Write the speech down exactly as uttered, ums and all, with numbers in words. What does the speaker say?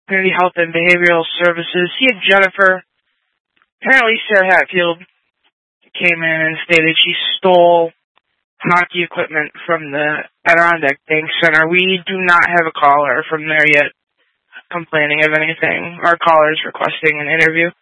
Community Health and Behavioral Services. He and Jennifer, apparently Sarah Hatfield came in and stated she stole hockey equipment from the Adirondack Bank Center. We do not have a caller from there yet complaining of anything. Our caller is requesting an interview.